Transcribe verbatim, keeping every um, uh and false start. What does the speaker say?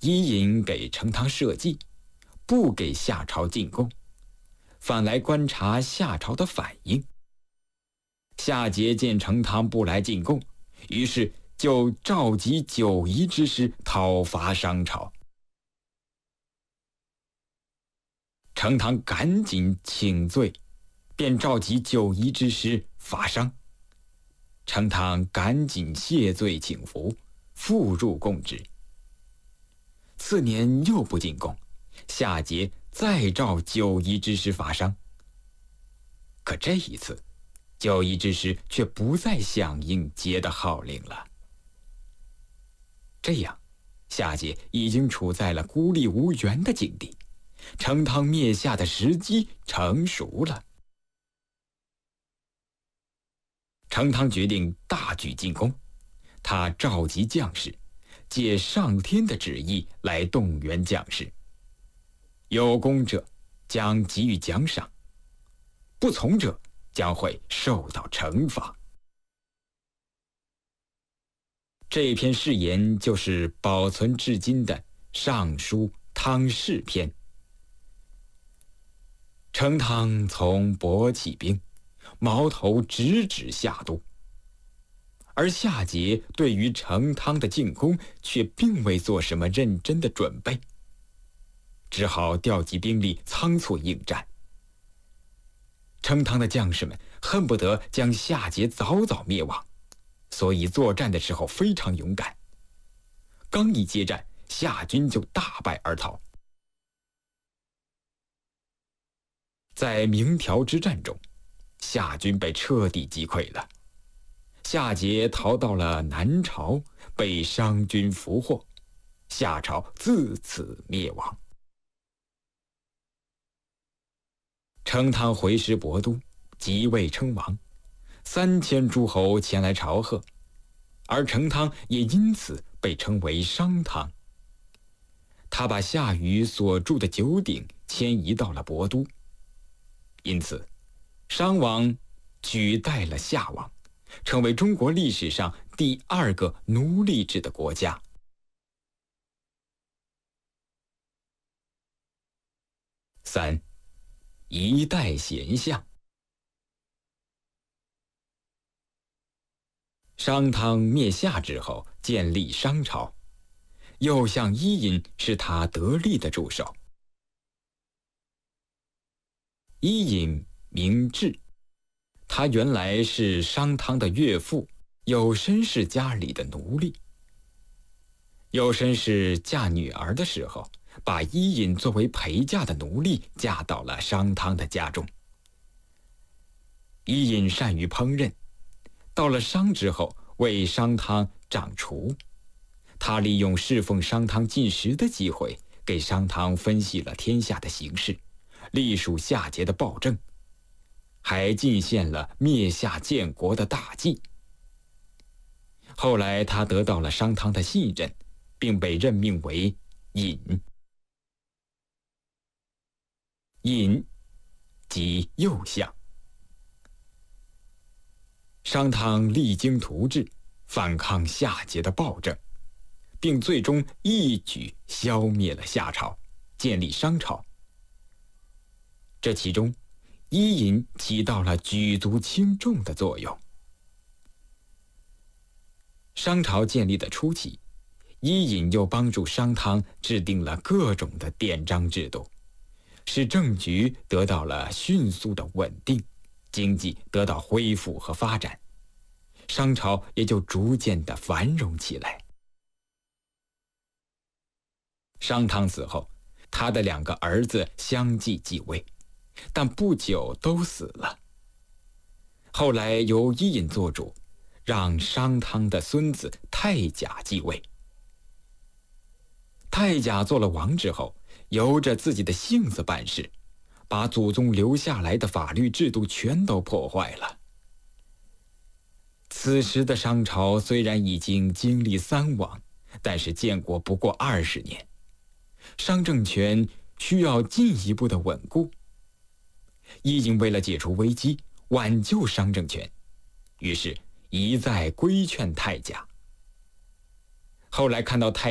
伊尹给成汤设计，不给夏朝进贡，反来观察夏朝的反应。夏桀见成汤不来进贡，于是就召集九夷之师讨伐商朝。成汤赶紧请罪，便召集九夷之师伐商。成汤赶紧谢罪请服，复入贡之。次年又不进贡，夏桀再召九夷之师伐商。可这一次，九夷之师却不再响应桀的号令了。这样，夏桀已经处在了孤立无援的境地，成汤灭夏的时机成熟了。成汤决定大举进攻，他召集将士，借上天的旨意来动员将士。有功者将给予奖赏，不从者将会受到惩罚。这篇誓言就是保存至今的《尚书汤氏篇》。成汤从亳起兵，矛头直指夏都，而夏桀对于成汤的进攻却并未做什么认真的准备，只好调集兵力仓促应战。成汤的将士们恨不得将夏桀早早灭亡，所以作战的时候非常勇敢。刚一接战，夏军就大败而逃。在鸣条之战中，夏军被彻底击溃了。夏桀逃到了南朝，被商军俘获，夏朝自此灭亡。成汤回师亳都，即位称王，三千诸侯前来朝贺，而成汤也因此被称为商汤。他把夏禹所筑的九鼎迁移到了亳都，因此商王取代了夏王，成为中国历史上第二个奴隶制的国家。三，一代贤相。商汤灭夏之后，建立商朝，右相伊尹是他得力的助手。伊尹名质，他原来是商汤的岳父有申氏家里的奴隶。有申氏嫁女儿的时候，把伊尹作为陪嫁的奴隶嫁到了商汤的家中。伊尹善于烹饪，到了商之后为商汤掌厨。他利用侍奉商汤进食的机会，给商汤分析了天下的形势，隶属夏桀的暴政，还进献了灭夏建国的大计。后来他得到了商汤的信任，并被任命为尹。尹即右相。商汤励精图治，反抗夏桀的暴政，并最终一举消灭了夏朝，建立商朝。这其中，伊尹起到了举足轻重的作用。商朝建立的初期，伊尹又帮助商汤制定了各种的典章制度，使政局得到了迅速的稳定，经济得到恢复和发展，商朝也就逐渐的繁荣起来。商汤死后，他的两个儿子相继继位，但不久都死了。后来由伊尹做主，让商汤的孙子太甲继位。太甲做了王之后，由着自己的性子办事，把祖宗留下来的法律制度全都破坏了。此时的商朝虽然已经经历三王，但是建国不过二十年，商政权需要进一步的稳固。伊尹为了解除危机，挽救商政权，于是一再规劝太甲。后来看到太